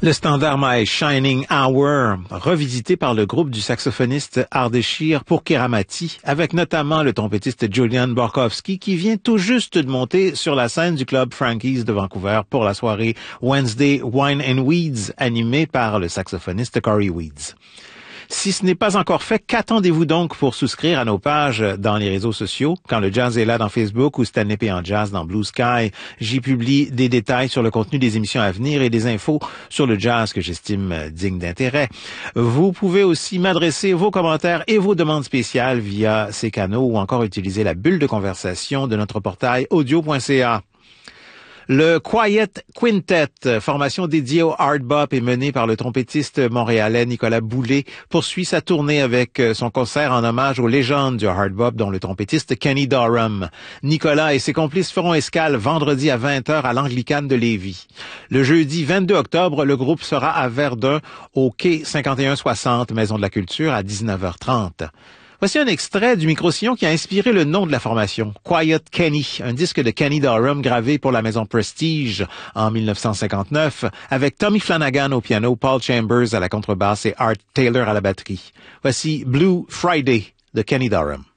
Le standard My Shining Hour, revisité par le groupe du saxophoniste Ardeshir Pourkiramati, avec notamment le trompettiste Julian Borkowski qui vient tout juste de monter sur la scène du club Frankie's de Vancouver pour la soirée Wednesday Wine and Weeds, animée par le saxophoniste Corey Weeds. Si ce n'est pas encore fait, qu'attendez-vous donc pour souscrire à nos pages dans les réseaux sociaux? Quand le jazz est là dans Facebook ou Stanley P. en jazz dans Blue Sky, j'y publie des détails sur le contenu des émissions à venir et des infos sur le jazz que j'estime digne d'intérêt. Vous pouvez aussi m'adresser vos commentaires et vos demandes spéciales via ces canaux ou encore utiliser la bulle de conversation de notre portail audio.ca. Le Quiet Quintet, formation dédiée au hard bop et menée par le trompettiste montréalais Nicolas Boulay, poursuit sa tournée avec son concert en hommage aux légendes du hard bop, dont le trompettiste Kenny Dorham. Nicolas et ses complices feront escale vendredi à 20h à l'Anglicane de Lévis. Le jeudi 22 octobre, le groupe sera à Verdun, au quai 5160, Maison de la Culture, à 19h30. Voici un extrait du micro-sillon qui a inspiré le nom de la formation, Quiet Kenny, un disque de Kenny Dorham gravé pour la maison Prestige en 1959, avec Tommy Flanagan au piano, Paul Chambers à la contrebasse et Art Taylor à la batterie. Voici Blue Friday de Kenny Dorham.